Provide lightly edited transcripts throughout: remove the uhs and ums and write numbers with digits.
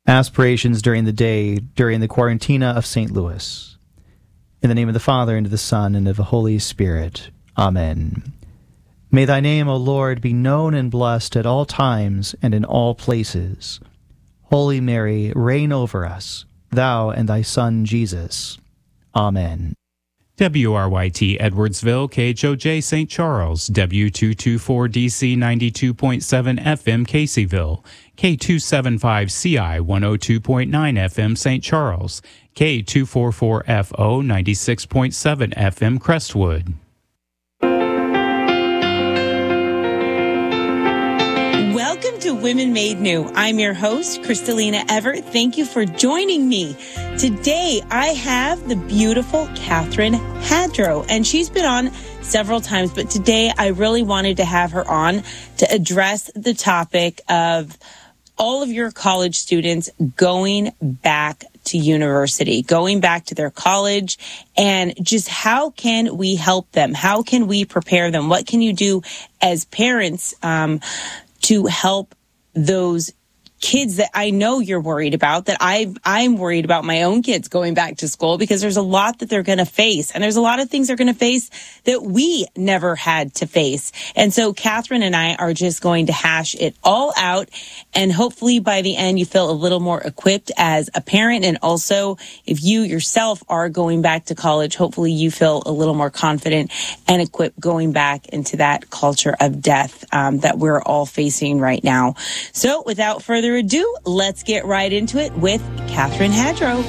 aspirations during the day during the Quarantina of St. Louis. In the name of the Father, and of the Son, and of the Holy Spirit. Amen. May thy name, O Lord, be known and blessed at all times and in all places. Holy Mary, reign over us, thou and thy Son Jesus. Amen. WRYT Edwardsville, KHOJ St. Charles, W224DC 92.7 FM Caseyville, K275CI 102.9 FM St. Charles, K244FO 96.7 FM Crestwood. Welcome to Women Made New. I'm your host, Kristalina Everett. Thank you for joining me. Today, I have the beautiful Catherine Hadrow, and she's been on several times, but today I really wanted to have her on to address the topic of all of your college students going back to university, going back to their college, and just how can we help them? How can we prepare them? What can you do as parents to help those kids that I know you're worried about, that I'm worried about my own kids going back to school, because there's a lot that they're going to face. And there's a lot of things they're going to face that we never had to face. And so Catherine and I are just going to hash it all out. And hopefully by the end, you feel a little more equipped as a parent. And also, if you yourself are going back to college, hopefully you feel a little more confident and equipped going back into that culture of death that we're all facing right now. So without further ado, let's get right into it with Catherine Hadrow.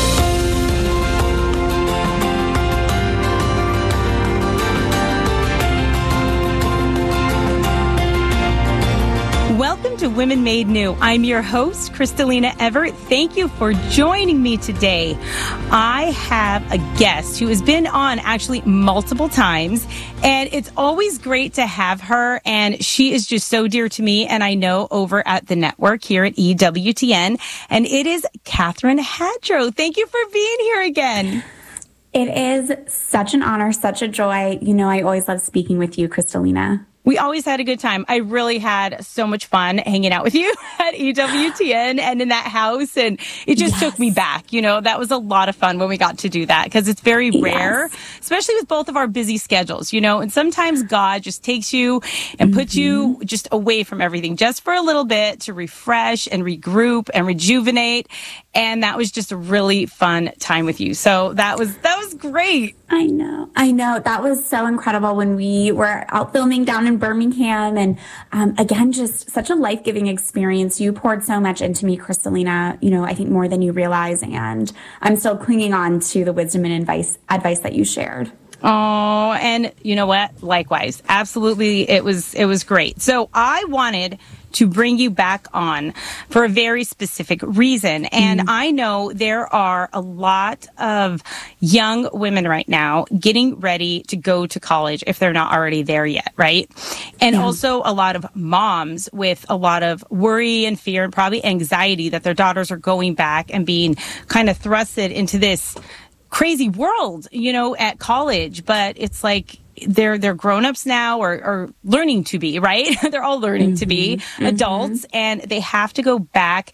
Welcome to Women Made New. I'm your host, Kristalina Everett. Thank you for joining me today. I have a guest who has been on actually multiple times, and it's always great to have her, and she is just so dear to me, and I know over at the network here at EWTN, and it is Catherine Hadrow. Thank you for being here again. It is such an honor, such a joy. You know, I always love speaking with you, Kristalina. We always had a good time. I really had so much fun hanging out with you at EWTN and in that house. And it just took me back. You know, that was a lot of fun when we got to do that, because it's very rare, especially with both of our busy schedules, you know, and sometimes God just takes you and puts you just away from everything just for a little bit to refresh and regroup and rejuvenate. And that was just a really fun time with you. So that was great. I know. That was so incredible when we were out filming down in Birmingham. And again, just such a life-giving experience. You poured so much into me, Kristalina, you know, I think more than you realize. And I'm still clinging on to the wisdom and advice that you shared. Oh, and you know what? Likewise. Absolutely. It was great. So I wanted to bring you back on for a very specific reason. And I know there are a lot of young women right now getting ready to go to college if they're not already there yet, right? And also a lot of moms with a lot of worry and fear and probably anxiety that their daughters are going back and being kind of thrusted into this crazy world, you know, at college. But it's like, they're grown-ups now or learning to be, right? They're all learning to be adults, and they have to go back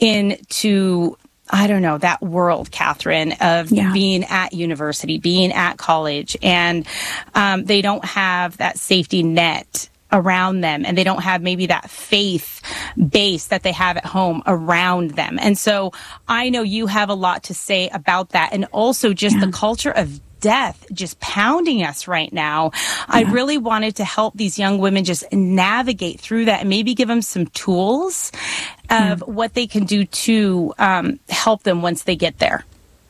into, I don't know, that world, Catherine, of being at university, being at college, and they don't have that safety net around them, and they don't have maybe that faith base that they have at home around them. And so I know you have a lot to say about that, and also just the culture of death just pounding us right now. I really wanted to help these young women just navigate through that and maybe give them some tools of what they can do to help them once they get there.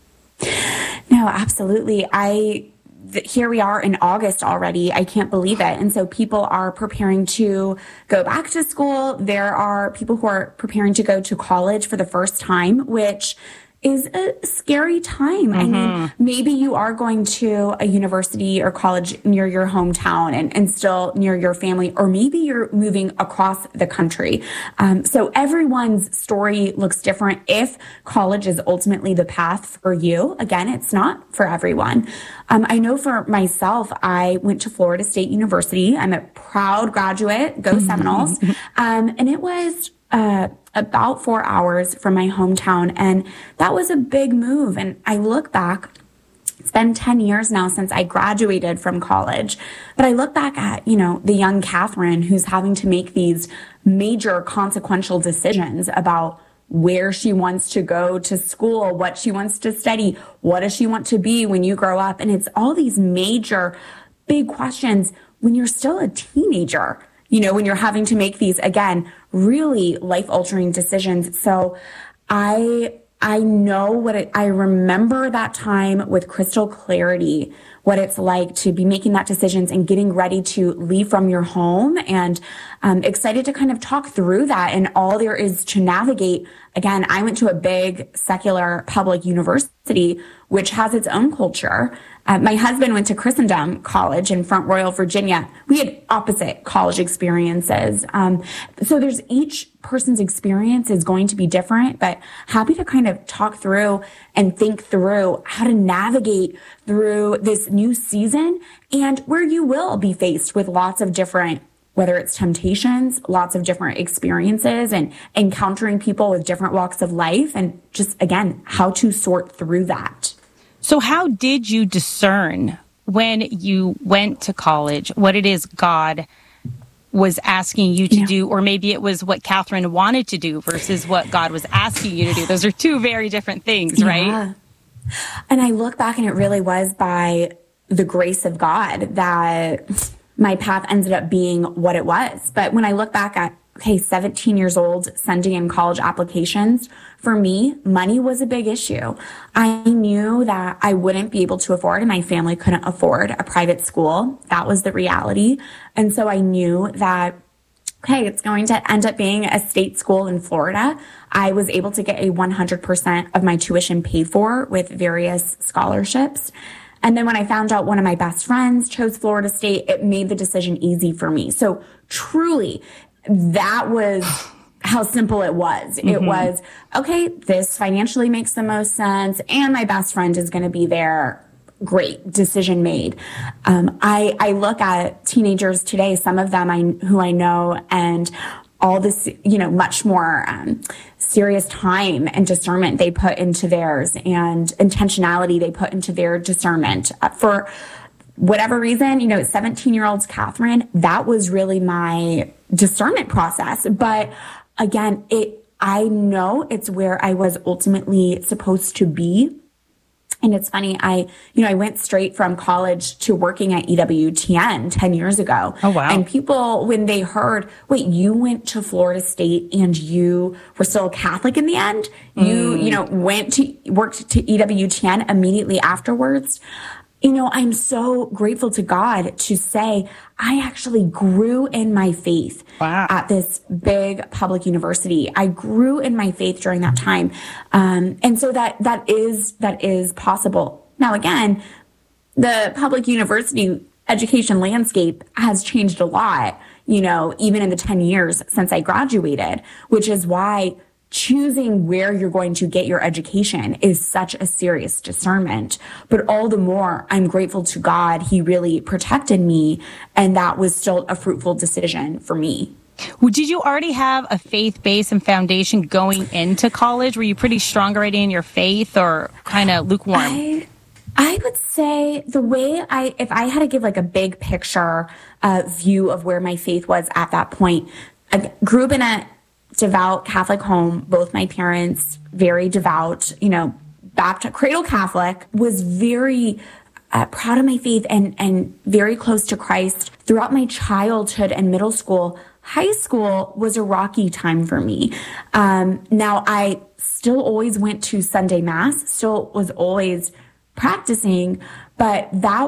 No, absolutely. Here we are in August already. I can't believe it. And so people are preparing to go back to school. There are people who are preparing to go to college for the first time, which is a scary time. I mean, maybe you are going to a university or college near your hometown and still near your family, or maybe you're moving across the country. So everyone's story looks different. If college is ultimately the path for you, again, it's not for everyone. I know for myself, I went to Florida State University. I'm a proud graduate, go Seminoles. And it was about 4 hours from my hometown. And that was a big move. And I look back, it's been 10 years now since I graduated from college, but I look back at, the young Catherine who's having to make these major consequential decisions about where she wants to go to school, what she wants to study, what does she want to be when you grow up? And it's all these major, big questions when you're still a teenager, when you're having to make these, again, really life-altering decisions. So I know I remember that time with crystal clarity, what it's like to be making that decisions and getting ready to leave from your home, and excited to kind of talk through that and all there is to navigate. Again, I went to a big secular public university, which has its own culture. My husband went to Christendom College in Front Royal, Virginia. We had opposite college experiences. So there's each person's experience is going to be different, but happy to kind of talk through and think through how to navigate through this new season, and where you will be faced with lots of different, whether it's temptations, lots of different experiences, and encountering people with different walks of life, and just, again, how to sort through that. So how did you discern when you went to college what it is God was asking you to do, or maybe it was what Catherine wanted to do versus what God was asking you to do? Those are two very different things, right? Yeah. And I look back, and it really was by the grace of God that my path ended up being what it was. But when I look back at, 17 years old, sending in college applications, for me, money was a big issue. I knew that I wouldn't be able to afford, and my family couldn't afford a private school. That was the reality. And so I knew that, it's going to end up being a state school in Florida. I was able to get a 100% of my tuition paid for with various scholarships. And then when I found out one of my best friends chose Florida State, it made the decision easy for me. So truly, that was how simple it was. Mm-hmm. It was, this financially makes the most sense, and my best friend is going to be there. Great, decision made. I look at teenagers today, some of them who I know, and all this, much more serious time and discernment they put into theirs, and intentionality they put into their discernment. For whatever reason, 17-year-old Catherine, that was really my discernment process. But again, I know it's where I was ultimately supposed to be. And it's funny, I went straight from college to working at EWTN 10 years ago. Oh, wow. And people, when they heard, wait, you went to Florida State and you were still Catholic in the end? You worked to EWTN immediately afterwards. I'm so grateful to God to say I actually grew in my faith at this big public university. I grew in my faith during that time. And so that is possible. Now, again, the public university education landscape has changed a lot, even in the 10 years since I graduated, which is why choosing where you're going to get your education is such a serious discernment. But all the more, I'm grateful to God. He really protected me, and that was still a fruitful decision for me. Well, did you already have a faith base and foundation going into college? Were you pretty strong already in your faith, or kind of lukewarm? I would say the way if I had to give like a big picture view of where my faith was at that point, I grew up in a devout Catholic home. Both my parents, very devout, Baptist, cradle Catholic, was very proud of my faith and very close to Christ throughout my childhood and middle school. High school was a rocky time for me. Now, I still always went to Sunday Mass, still was always practicing, but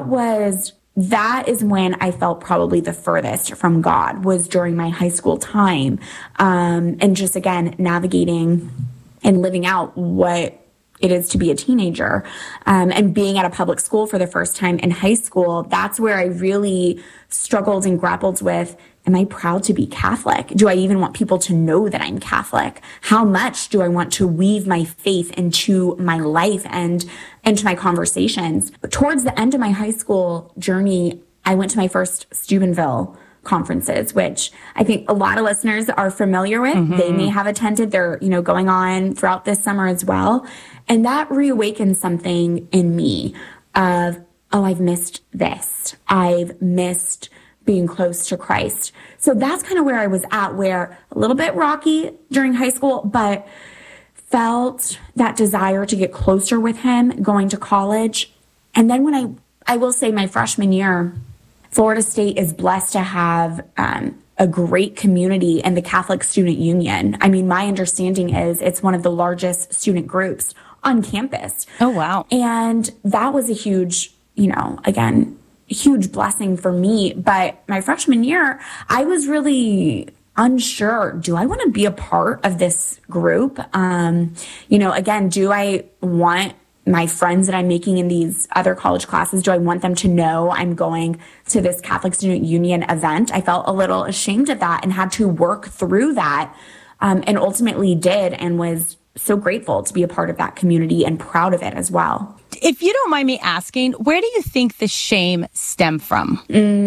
that is when I felt probably the furthest from God, was during my high school time. And just, again, navigating and living out what it is to be a teenager, and being at a public school for the first time in high school. That's where I really struggled and grappled with, am I proud to be Catholic? Do I even want people to know that I'm Catholic? How much do I want to weave my faith into my life and into my conversations? But towards the end of my high school journey, I went to my first Steubenville conferences, which I think a lot of listeners are familiar with. Mm-hmm. They may have attended. They're, going on throughout this summer as well. And that reawakened something in me of, I've missed this. I've missed being close to Christ. So that's kind of where I was at, where a little bit rocky during high school, but felt that desire to get closer with him going to college. And then when I will say my freshman year, Florida State is blessed to have a great community in the Catholic Student Union. I mean, my understanding is it's one of the largest student groups on campus. Oh, wow. And that was a huge, huge blessing for me. But my freshman year, I was really unsure. Do I want to be a part of this group? Do I want my friends that I'm making in these other college classes, do I want them to know I'm going to this Catholic Student Union event? I felt a little ashamed of that and had to work through that, and ultimately did, and was so grateful to be a part of that community and proud of it as well. If you don't mind me asking, where do you think the shame stemmed from?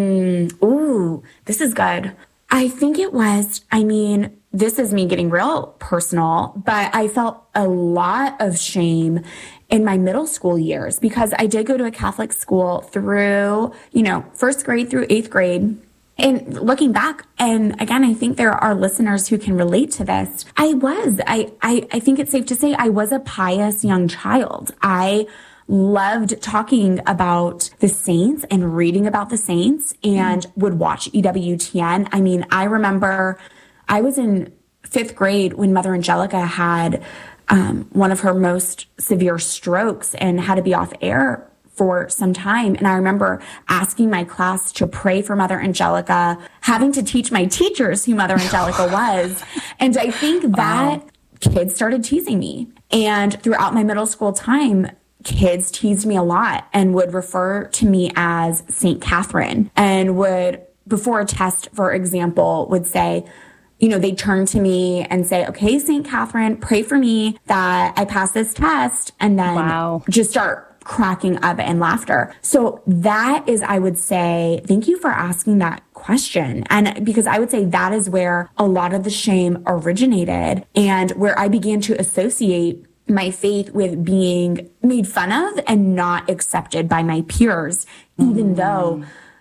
This is good. I think it was, this is me getting real personal, but I felt a lot of shame in my middle school years because I did go to a Catholic school through, first grade through eighth grade. And looking back, and again, I think there are listeners who can relate to this. I think it's safe to say I was a pious young child. I loved talking about the saints and reading about the saints and would watch EWTN. I remember I was in fifth grade when Mother Angelica had one of her most severe strokes and had to be off air for some time. And I remember asking my class to pray for Mother Angelica, having to teach my teachers who Mother Angelica was. And I think that kids started teasing me. And throughout my middle school time, kids teased me a lot and would refer to me as St. Catherine and would, before a test, for example, would say, they'd turn to me and say, okay, St. Catherine, pray for me that I pass this test. And then just start cracking up in laughter. So that is, I would say, thank you for asking that question. And because I would say that is where a lot of the shame originated and where I began to associate my faith with being made fun of and not accepted by my peers, even though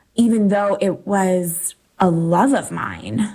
it was a love of mine.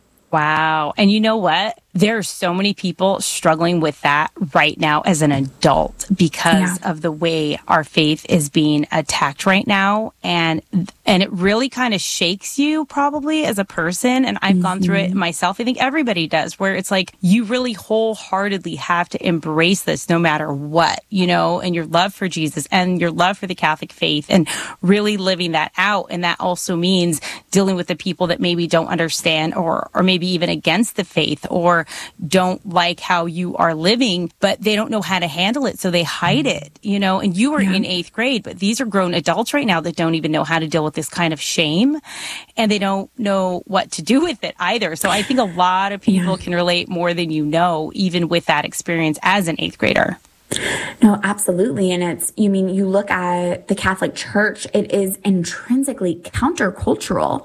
Wow. And you know what? There are so many people struggling with that right now as an adult because of the way our faith is being attacked right now. And it really kind of shakes you probably as a person. And I've gone through it myself. I think everybody does, where it's like you really wholeheartedly have to embrace this no matter what, and your love for Jesus and your love for the Catholic faith and really living that out. And that also means dealing with the people that maybe don't understand or maybe even against the faith or don't like how you are living, but they don't know how to handle it. So they hide it, and you were in eighth grade, but these are grown adults right now that don't even know how to deal with this kind of shame and they don't know what to do with it either. So I think a lot of people can relate more than even with that experience as an eighth grader. No, absolutely. And it's, you look at the Catholic Church, it is intrinsically countercultural.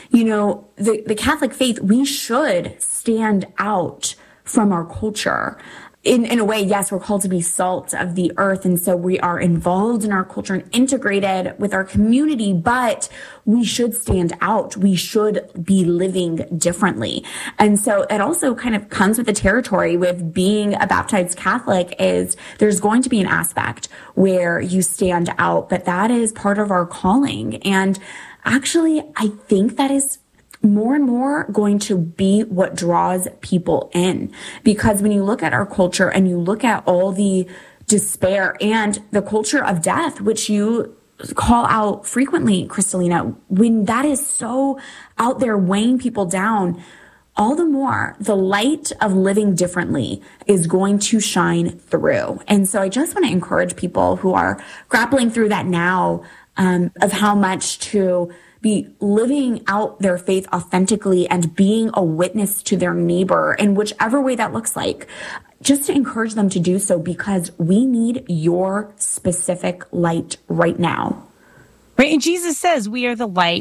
The Catholic faith, we should stand out from our culture. In a way, yes, we're called to be salt of the earth. And so we are involved in our culture and integrated with our community, but we should stand out. We should be living differently. And so it also kind of comes with the territory with being a baptized Catholic is there's going to be an aspect where you stand out, but that is part of our calling. And actually, I think that is more and more going to be what draws people in. Because when you look at our culture and you look at all the despair and the culture of death, which you call out frequently, Kristalina, when that is so out there weighing people down, all the more the light of living differently is going to shine through. And so I just want to encourage people who are grappling through that now, of how much to be living out their faith authentically and being a witness to their neighbor in whichever way that looks like, just to encourage them to do so because we need your specific light right now. Right. And Jesus says we are the light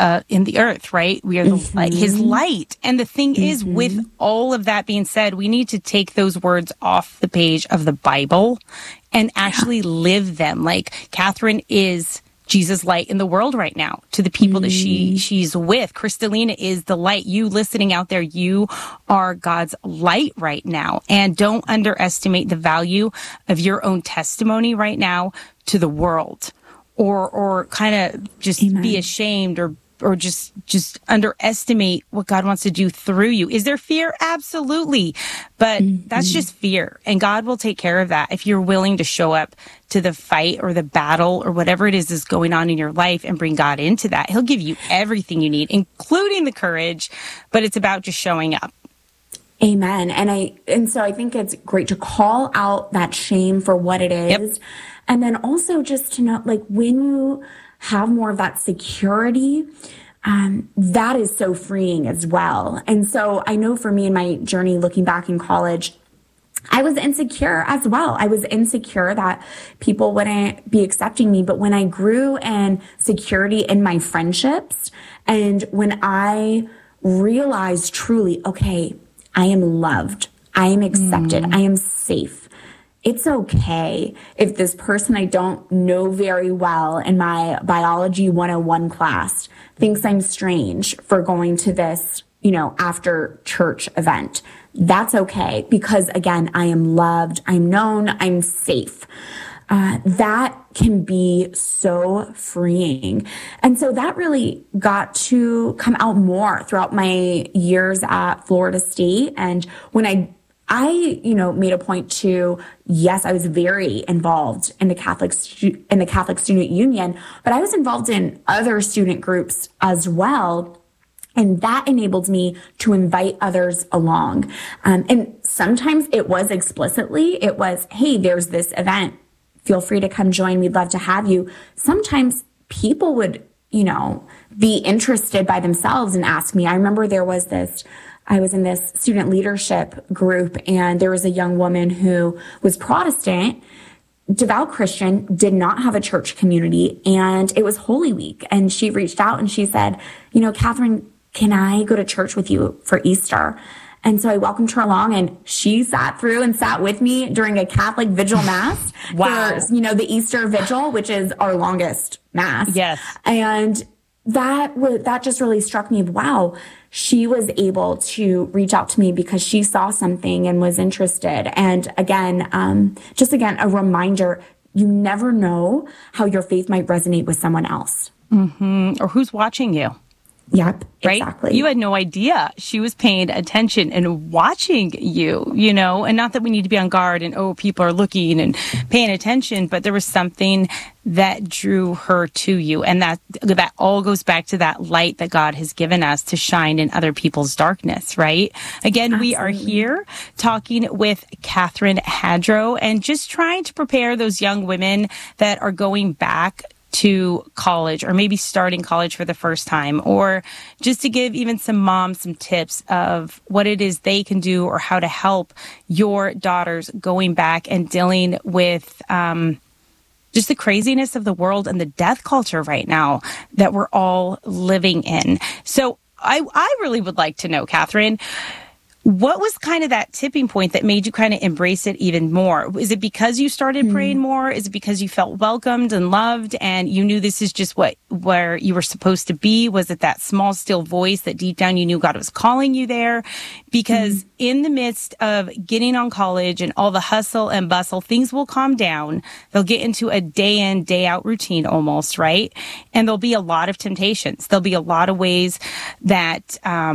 in the earth, right? We are his light. And the thing is, with all of that being said, we need to take those words off the page of the Bible and actually live them. Like Catherine is Jesus' light in the world right now to the people that she's with. Kristalina is the light. You listening out there, you are God's light right now. And don't underestimate the value of your own testimony right now to the world, or kind of just be ashamed or just underestimate what God wants to do through you. Is there fear? Absolutely. But that's just fear. And God will take care of that if you're willing to show up to the fight or the battle or whatever it is going on in your life and bring God into that. He'll give you everything you need, including the courage, but it's about just showing up. Amen. And so I think it's great to call out that shame for what it is. Yep. And then also just to know, like, when you have more of that security, that is so freeing as well. And so I know for me in my journey, looking back in college, I was insecure as well. I was insecure that people wouldn't be accepting me. But when I grew in security in my friendships, and when I realized truly, okay, I am loved, I am accepted, I am safe. It's okay if this person I don't know very well in my biology 101 class thinks I'm strange for going to this, after church event. That's okay, because again, I am loved, I'm known, I'm safe. That can be so freeing. And so that really got to come out more throughout my years at Florida State. And when I made a point to, yes, I was very involved in the Catholic Student Union, but I was involved in other student groups as well. And that enabled me to invite others along. And sometimes it was explicitly, it was, hey, there's this event. Feel free to come join. We'd love to have you. Sometimes people would, be interested by themselves and ask me. I remember I was in this student leadership group, and there was a young woman who was Protestant, devout Christian, did not have a church community, and it was Holy Week. And she reached out and she said, Catherine, can I go to church with you for Easter? And so I welcomed her along, and she sat with me during a Catholic vigil mass. Wow. For, the Easter vigil, which is our longest mass. Yes. And that just really struck me. Wow. She was able to reach out to me because she saw something and was interested. And again, a reminder, you never know how your faith might resonate with someone else. Or who's watching you. Yep, right? Exactly. You had no idea she was paying attention and watching you, and not that we need to be on guard and, people are looking and paying attention, but there was something that drew her to you. And that all goes back to that light that God has given us to shine in other people's darkness, right? Again, Absolutely. We are here talking with Catherine Hadrow and just trying to prepare those young women that are going back to college, or maybe starting college for the first time, or just to give even some moms some tips of what it is they can do or how to help your daughters going back and dealing with just the craziness of the world and the death culture right now that we're all living in. So I really would like to know, Catherine, what was kind of that tipping point that made you kind of embrace it even more? Is it because you started praying more? Is it because you felt welcomed and loved and you knew this is just where you were supposed to be? Was it that small, still voice that deep down you knew God was calling you there? Because in the midst of getting on college and all the hustle and bustle, things will calm down. They'll get into a day in, day out routine almost, right? And there'll be a lot of temptations. There'll be a lot of ways that,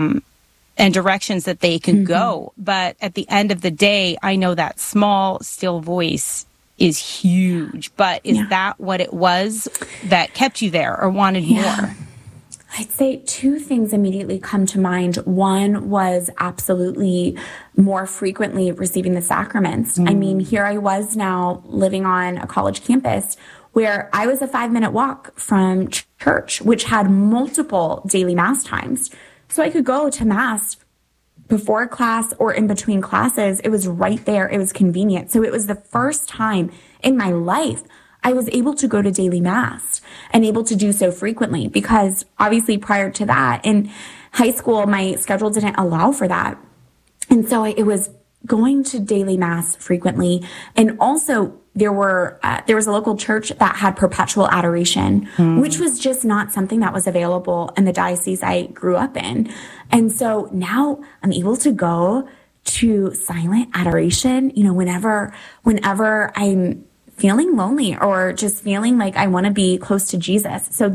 and directions that they can go. But at the end of the day, I know that small, still voice is huge. But is that what it was that kept you there or wanted more? I'd say two things immediately come to mind. One was absolutely more frequently receiving the sacraments. I mean, here I was now living on a college campus where I was a 5-minute walk from church, which had multiple daily mass times. So I could go to mass before class or in between classes. It was right there. It was convenient. So it was the first time in my life I was able to go to daily mass and able to do so frequently, because obviously prior to that in high school, my schedule didn't allow for that. And so it was going to daily mass frequently. And also there was a local church that had perpetual adoration, which was just not something that was available in the diocese I grew up in. And so now I'm able to go to silent adoration, whenever I'm feeling lonely or just feeling like I want to be close to Jesus. So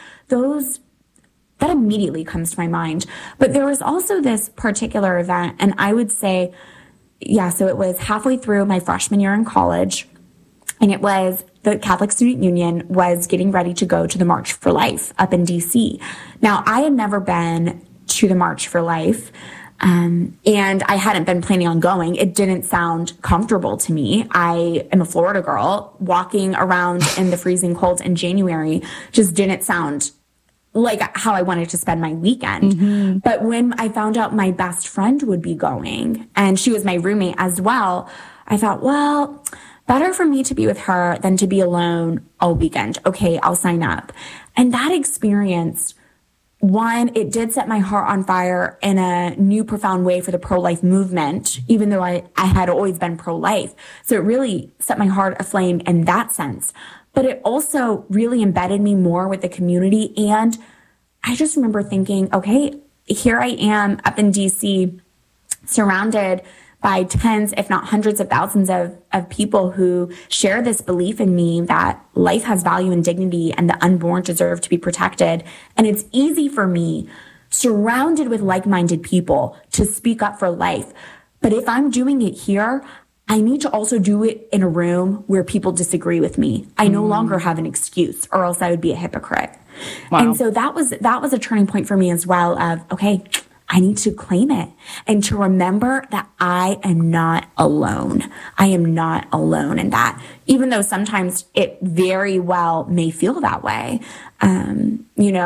that immediately comes to my mind. But there was also this particular event, and I would say, so it was halfway through my freshman year in college, and it was the Catholic Student Union was getting ready to go to the March for Life up in DC. Now, I had never been to the March for Life, and I hadn't been planning on going. It didn't sound comfortable to me. I am a Florida girl. Walking around in the freezing cold in January just didn't sound like how I wanted to spend my weekend. Mm-hmm. But when I found out my best friend would be going, and she was my roommate as well, I thought, well, better for me to be with her than to be alone all weekend. Okay, I'll sign up. And that experience, one, it did set my heart on fire in a new profound way for the pro-life movement, even though I had always been pro-life. So it really set my heart aflame in that sense. But it also really embedded me more with the community. And I just remember thinking, okay, here I am up in DC, surrounded by tens, if not hundreds of thousands of people who share this belief in me that life has value and dignity and the unborn deserve to be protected. And it's easy for me, surrounded with like-minded people, to speak up for life. But if I'm doing it here, I need to also do it in a room where people disagree with me. I no longer have an excuse, or else I would be a hypocrite. Wow. And so that was a turning point for me as well of, okay, I need to claim it and to remember that I am not alone. I am not alone in that, even though sometimes it very well may feel that way. And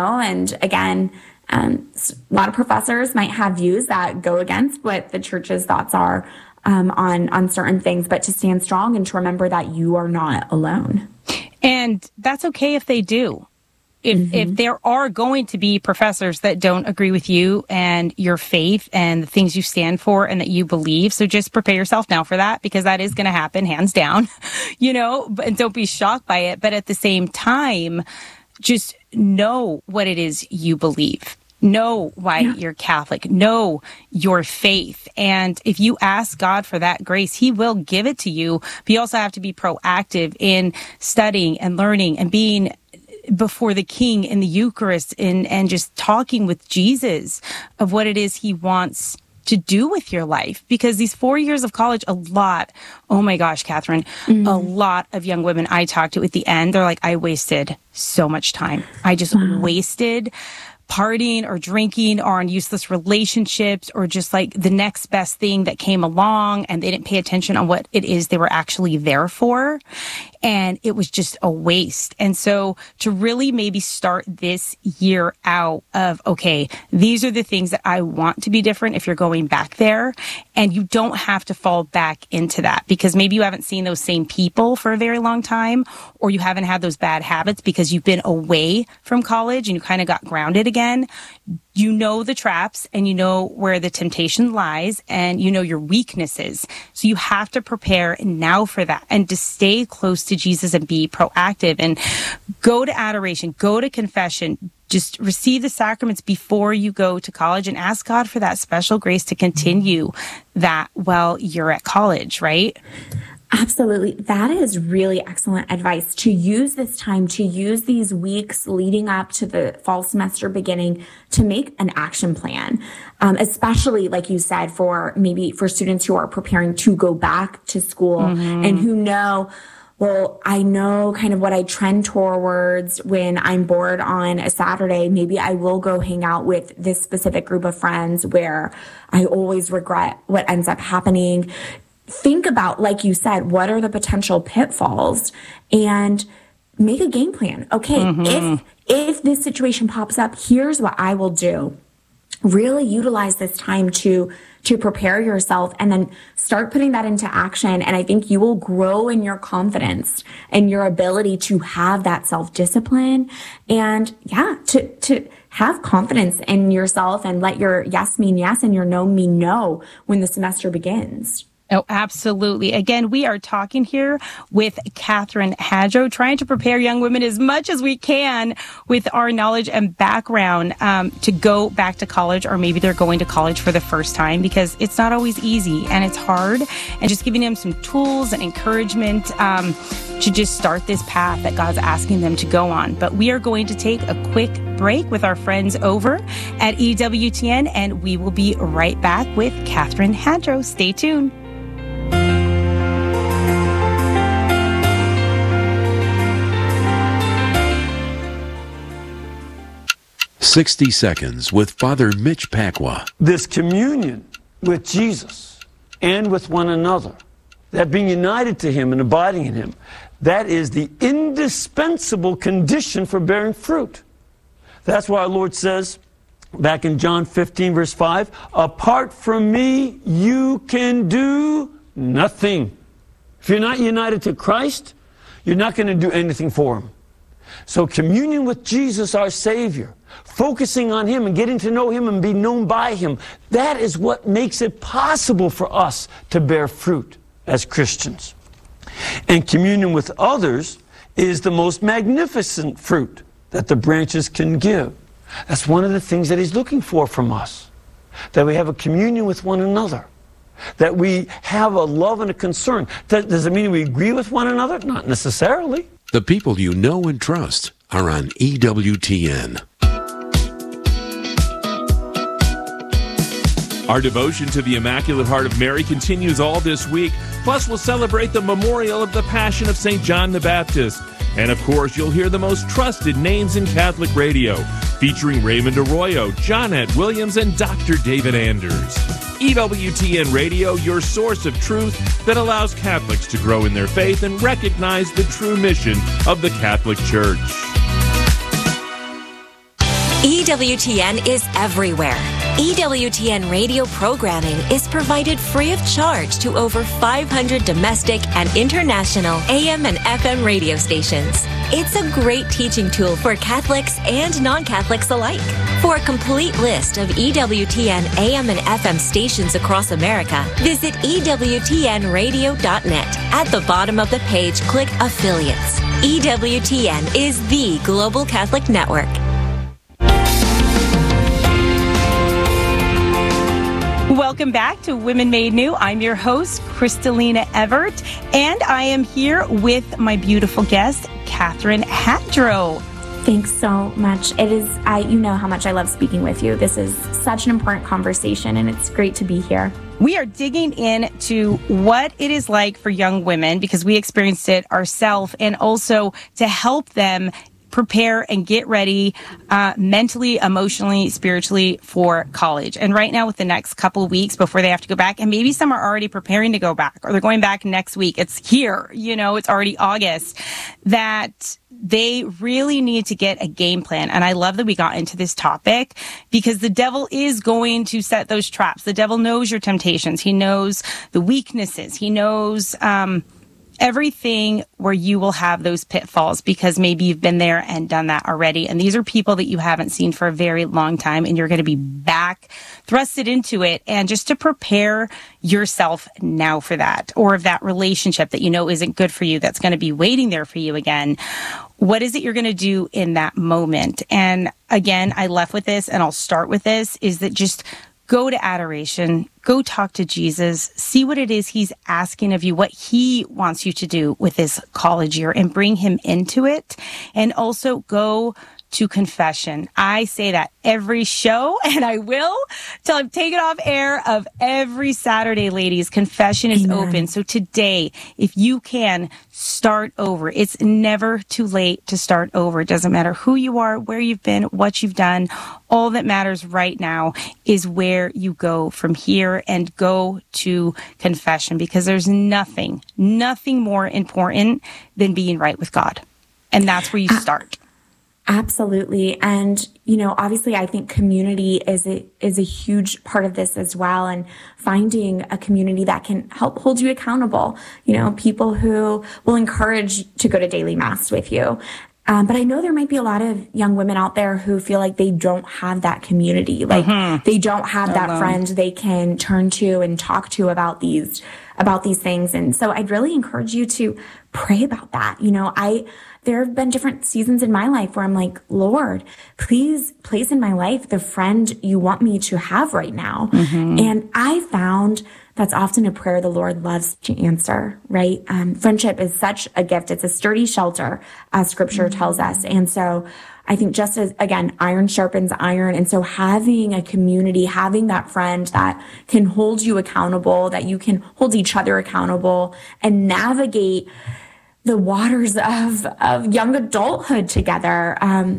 again, a lot of professors might have views that go against what the church's thoughts are on certain things, but to stand strong and to remember that you are not alone. And that's okay if they do. If there are going to be professors that don't agree with you and your faith and the things you stand for and that you believe, so just prepare yourself now for that, because that is going to happen, hands down, and don't be shocked by it. But at the same time, just know what it is you believe. Know why you're Catholic. Know your faith. And if you ask God for that grace, He will give it to you. But you also have to be proactive in studying and learning and being before the King in the Eucharist and just talking with Jesus of what it is He wants to do with your life. Because these 4 years of college, oh my gosh, Catherine, a lot of young women I talked to at the end, they're like, I wasted so much time. I just wasted partying or drinking or on useless relationships or just like the next best thing that came along, and they didn't pay attention on what it is they were actually there for. And it was just a waste. And so to really maybe start this year out of, okay, these are the things that I want to be different if you're going back there. And you don't have to fall back into that, because maybe you haven't seen those same people for a very long time, or you haven't had those bad habits because you've been away from college and you kind of got grounded again. You know the traps and you know where the temptation lies and you know your weaknesses. So you have to prepare now for that and to stay close to Jesus and be proactive and go to adoration, go to confession, just receive the sacraments before you go to college and ask God for that special grace to continue that while you're at college, right? Absolutely. That is really excellent advice, to use this time, to use these weeks leading up to the fall semester beginning to make an action plan, especially, like you said, for students who are preparing to go back to school and who know, well, I know kind of what I trend towards when I'm bored on a Saturday. Maybe I will go hang out with this specific group of friends where I always regret what ends up happening. Think about, like you said, what are the potential pitfalls, and make a game plan. Okay, if this situation pops up, here's what I will do. Really utilize this time to to prepare yourself, and then start putting that into action. And I think you will grow in your confidence and your ability to have that self-discipline and to have confidence in yourself and let your yes mean yes and your no mean no when the semester begins. Oh, absolutely. Again, we are talking here with Katherine Hadro, trying to prepare young women as much as we can with our knowledge and background to go back to college, or maybe they're going to college for the first time, because it's not always easy and it's hard. And just giving them some tools and encouragement to just start this path that God's asking them to go on. But we are going to take a quick break with our friends over at EWTN, and we will be right back with Katherine Hadro. Stay tuned. 60 Seconds with Father Mitch Pacwa. This communion with Jesus and with one another, that being united to Him and abiding in Him, that is the indispensable condition for bearing fruit. That's why our Lord says, back in John 15, verse 5, apart from me, you can do nothing. If you're not united to Christ, you're not going to do anything for Him. So communion with Jesus, our Savior, focusing on Him and getting to know Him and be known by Him, that is what makes it possible for us to bear fruit as Christians. And communion with others is the most magnificent fruit that the branches can give. That's one of the things that He's looking for from us, that we have a communion with one another, that we have a love and a concern. Does it mean we agree with one another? Not necessarily. The people you know and trust are on EWTN. Our devotion to the Immaculate Heart of Mary continues all this week. Plus, we'll celebrate the memorial of the Passion of St. John the Baptist. And, of course, you'll hear the most trusted names in Catholic radio, featuring Raymond Arroyo, Johnette Williams, and Dr. David Anders. EWTN Radio, your source of truth that allows Catholics to grow in their faith and recognize the true mission of the Catholic Church. EWTN is everywhere. EWTN radio programming is provided free of charge to over 500 domestic and international AM and FM radio stations. It's a great teaching tool for Catholics and non-Catholics alike. For a complete list of EWTN AM and FM stations across America, visit EWTNradio.net. At the bottom of the page, click Affiliates. EWTN is the Global Catholic Network. Welcome back to Women Made New. I'm your host, Kristalina Everett, and I am here with my beautiful guest, Katherine Hadro. Thanks so much. You know how much I love speaking with you. This is such an important conversation, and it's great to be here. We are digging into what it is like for young women, because we experienced it ourselves, and also to help them prepare and get ready mentally, emotionally, spiritually for college. And right now, with the next couple of weeks before they have to go back, and maybe some are already preparing to go back, or they're going back next week. It's here, it's already August, that they really need to get a game plan. And I love that we got into this topic, because the devil is going to set those traps. The devil knows your temptations. He knows the weaknesses. He knows everything where you will have those pitfalls, because maybe you've been there and done that already. And these are people that you haven't seen for a very long time, and you're going to be back thrusted into it. And just to prepare yourself now for that, or if that relationship that you know isn't good for you, that's going to be waiting there for you again, what is it you're going to do in that moment? And again, I left with this, and I'll start with this, is that just go to adoration, go talk to Jesus, see what it is He's asking of you, what He wants you to do with this college year, and bring Him into it. And also go to confession. I say that every show, and I will till I'm taken off air of every Saturday, ladies. Confession is open. So today, if you can, start over. It's never too late to start over. It doesn't matter who you are, where you've been, what you've done. All that matters right now is where you go from here, and go to confession, because there's nothing more important than being right with God. And that's where you start. Absolutely. And, obviously I think community is a huge part of this as well. And finding a community that can help hold you accountable, people who will encourage to go to daily mass with you. But I know there might be a lot of young women out there who feel like they don't have that community. Like they don't have that friend they can turn to and talk to about these things. And so I'd really encourage you to pray about that. There have been different seasons in my life where I'm like, Lord, please place in my life the friend you want me to have right now. And I found that's often a prayer the Lord loves to answer, right? Friendship is such a gift. It's a sturdy shelter, as scripture tells us. And so I think just as, again, iron sharpens iron. And so having a community, having that friend that can hold you accountable, that you can hold each other accountable and navigate the waters of young adulthood together,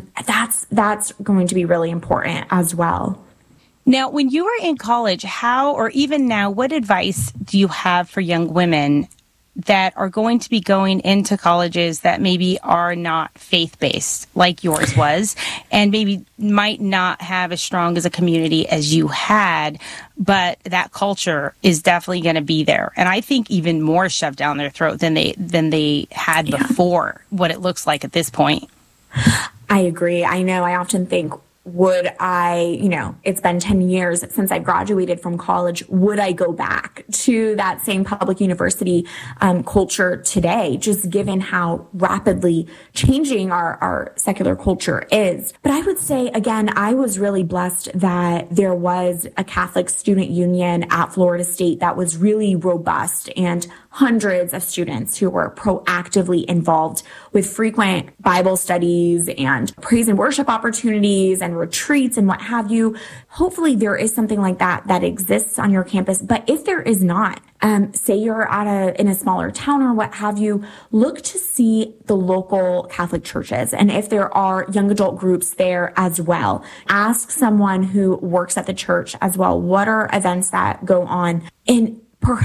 that's going to be really important as well. Now, when you were in college, how, or even now, what advice do you have for young women that are going to be going into colleges that maybe are not faith-based like yours was, and maybe might not have as strong as a community as you had, but that culture is definitely going to be there, and I think even more shoved down their throat than they had before, what it looks like at this point? I agree. I know. I often think, would I, it's been 10 years since I graduated from college. Would I go back to that same public university culture today, just given how rapidly changing our secular culture is? But I would say, again, I was really blessed that there was a Catholic student union at Florida State that was really robust, and hundreds of students who were proactively involved with frequent Bible studies and praise and worship opportunities and retreats and what have you. Hopefully there is something like that exists on your campus. But if there is not, say you're in a smaller town or what have you, look to see the local Catholic churches. And if there are young adult groups there as well, ask someone who works at the church as well. What are events that go on? And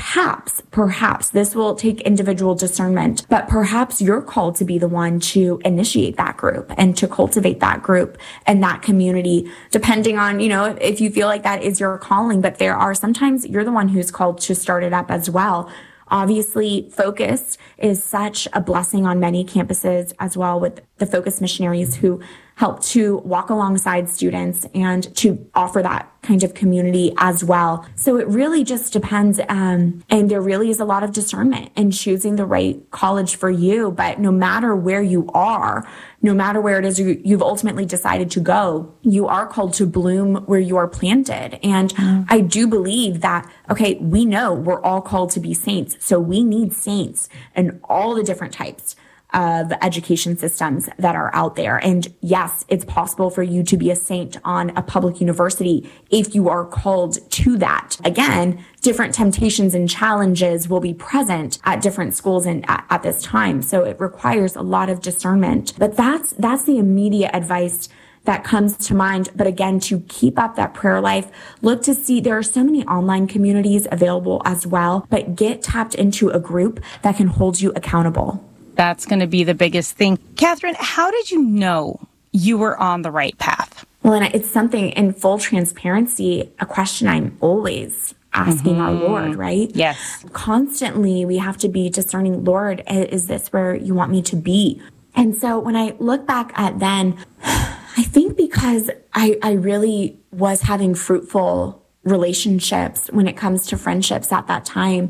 Perhaps this will take individual discernment, but perhaps you're called to be the one to initiate that group and to cultivate that group and that community, depending on, if you feel like that is your calling. But there are sometimes you're the one who's called to start it up as well. Obviously, Focus is such a blessing on many campuses as well, with the Focus missionaries who help to walk alongside students and to offer that kind of community as well. So it really just depends. And there really is a lot of discernment in choosing the right college for you. But no matter where you are, no matter where it is you've ultimately decided to go, you are called to bloom where you are planted. And I do believe that, okay, we know we're all called to be saints. So we need saints in all the different types of education systems that are out there. And yes, it's possible for you to be a saint on a public university if you are called to that. Again, different temptations and challenges will be present at different schools and at this time. So it requires a lot of discernment. But that's the immediate advice that comes to mind. But again, to keep up that prayer life, look to see there are so many online communities available as well, but get tapped into a group that can hold you accountable. That's going to be the biggest thing. Catherine, how did you know you were on the right path? Well, and it's something, in full transparency, a question I'm always asking our Lord, right? Yes. Constantly, we have to be discerning, Lord, is this where you want me to be? And so when I look back at then, I think because I really was having fruitful relationships when it comes to friendships at that time.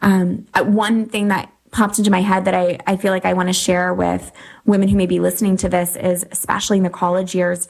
One thing that popped into my head that I feel like I want to share with women who may be listening to this is, especially in the college years,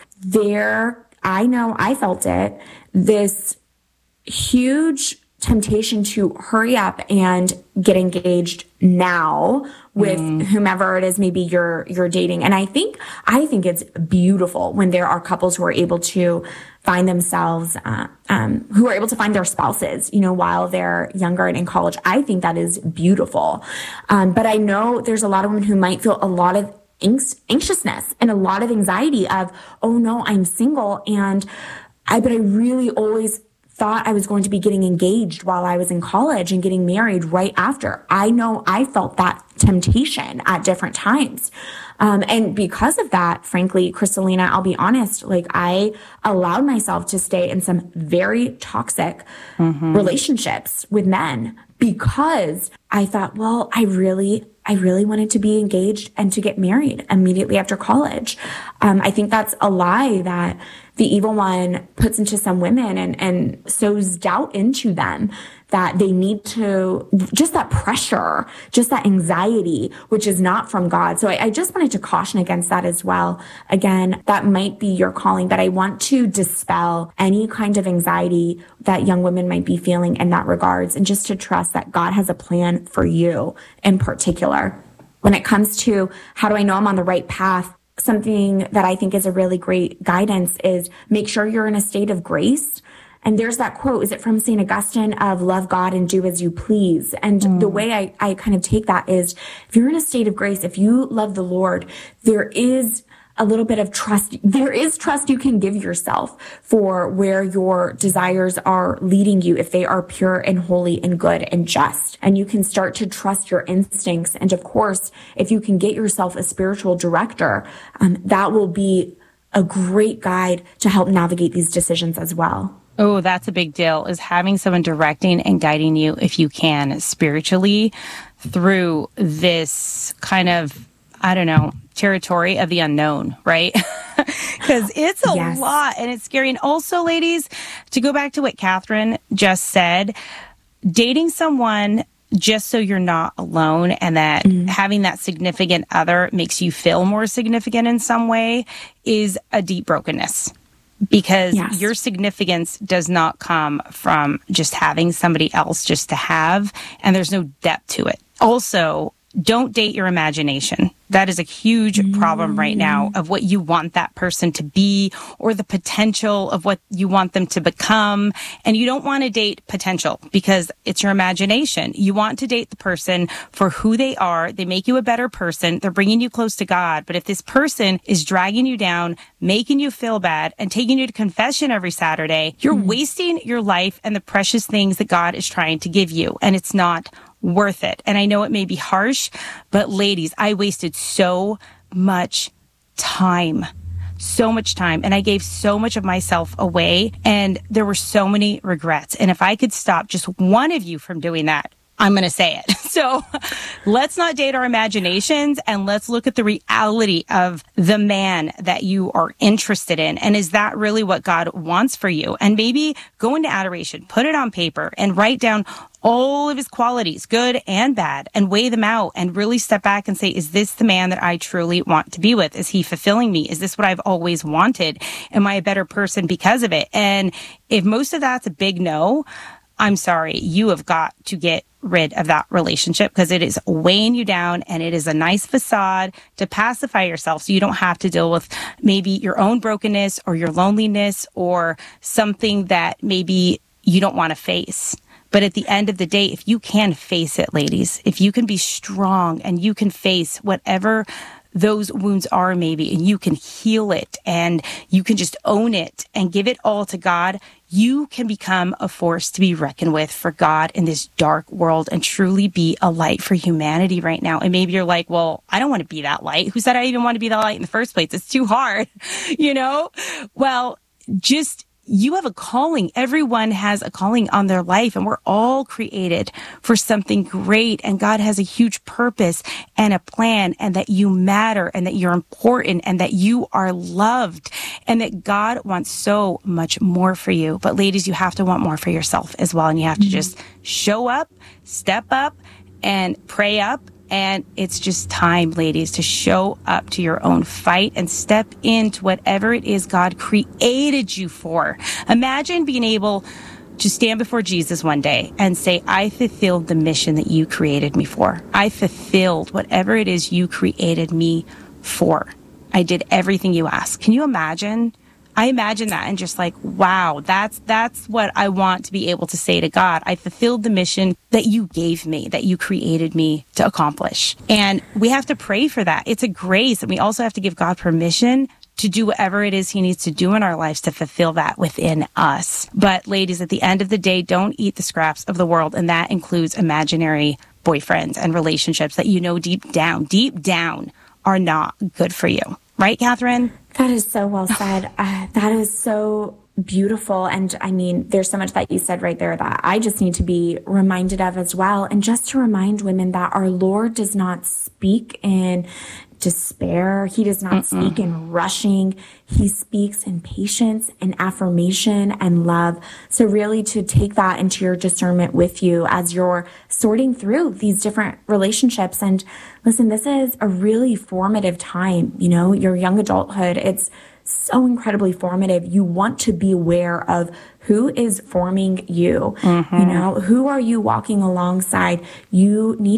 I know I felt it, this huge temptation to hurry up and get engaged now with whomever it is maybe you're dating. And I think it's beautiful when there are couples who are able to find themselves, who are able to find their spouses, while they're younger and in college. I think that is beautiful. But I know there's a lot of women who might feel a lot of anxiousness and a lot of anxiety of, oh no, I'm single. But I really always thought I was going to be getting engaged while I was in college and getting married right after. I know I felt that temptation at different times. And because of that, frankly, Crystalina, I'll be honest, like I allowed myself to stay in some very toxic relationships with men because I thought, well, I really wanted to be engaged and to get married immediately after college. I think that's a lie that the evil one puts into some women and sows doubt into them that they need to, just that pressure, just that anxiety, which is not from God. So I just wanted to caution against that as well. Again, that might be your calling, but I want to dispel any kind of anxiety that young women might be feeling in that regards, and just to trust that God has a plan for you in particular. When it comes to how do I know I'm on the right path, something that I think is a really great guidance is make sure you're in a state of grace. And there's that quote, is it from St. Augustine, of love God and do as you please? And the way I kind of take that is, if you're in a state of grace, if you love the Lord, there is a little bit of trust. There is trust you can give yourself for where your desires are leading you, if they are pure and holy and good and just. And you can start to trust your instincts. And of course, if you can get yourself a spiritual director, that will be a great guide to help navigate these decisions as well. Oh, that's a big deal, is having someone directing and guiding you, if you can, spiritually through this kind of, I don't know, territory of the unknown, right? Because it's a lot and it's scary. And also, ladies, to go back to what Catherine just said, dating someone just so you're not alone and that having that significant other makes you feel more significant in some way is a deep brokenness. Because your significance does not come from just having somebody else just to have, and there's no depth to it. Also, don't date your imagination. That is a huge problem right now, of what you want that person to be or the potential of what you want them to become. And you don't want to date potential because it's your imagination. You want to date the person for who they are. They make you a better person. They're bringing you close to God. But if this person is dragging you down, making you feel bad, and taking you to confession every Saturday, you're wasting your life and the precious things that God is trying to give you. And it's not worth it. And I know it may be harsh, but ladies, I wasted so much time. And I gave so much of myself away, and there were so many regrets. And if I could stop just one of you from doing that, I'm going to say it. So let's not date our imaginations, and let's look at the reality of the man that you are interested in. And is that really what God wants for you? And maybe go into adoration, put it on paper, and write down all of his qualities, good and bad, and weigh them out and really step back and say, is this the man that I truly want to be with? Is he fulfilling me? Is this what I've always wanted? Am I a better person because of it? And if most of that's a big no, I'm sorry, you have got to get rid of that relationship, because it is weighing you down, and it is a nice facade to pacify yourself so you don't have to deal with maybe your own brokenness or your loneliness or something that maybe you don't want to face. But at the end of the day, if you can face it, ladies, if you can be strong and you can face whatever those wounds are maybe, and you can heal it and you can just own it and give it all to God, you can become a force to be reckoned with for God in this dark world and truly be a light for humanity right now. And maybe you're like, well, I don't want to be that light. Who said I even want to be that light in the first place? It's too hard, you know? Well, just you have a calling. Everyone has a calling on their life, and we're all created for something great. And God has a huge purpose and a plan, and that you matter, and that you're important, and that you are loved, and that God wants so much more for you. But ladies, you have to want more for yourself as well. And you have to just show up, step up, and pray up. And it's just time, ladies, to show up to your own fight and step into whatever it is God created you for. Imagine being able to stand before Jesus one day and say, I fulfilled the mission that you created me for. I fulfilled whatever it is you created me for. I did everything you asked. Can you imagine? I imagine that and just like, wow, that's what I want to be able to say to God. I fulfilled the mission that you gave me, that you created me to accomplish. And we have to pray for that. It's a grace. And we also have to give God permission to do whatever it is he needs to do in our lives to fulfill that within us. But ladies, at the end of the day, don't eat the scraps of the world. And that includes imaginary boyfriends and relationships that you know deep down are not good for you. Right, Catherine? That is so well said. That is so beautiful. And I mean, there's so much that you said right there that I just need to be reminded of as well. And just to remind women that our Lord does not speak in despair. He does not speak in rushing. He speaks in patience and affirmation and love. So really to take that into your discernment with you as you're sorting through these different relationships. And listen, this is a really formative time, you know, your young adulthood. It's so incredibly formative. You want to be aware of who is forming you, you know, who are you walking alongside? You need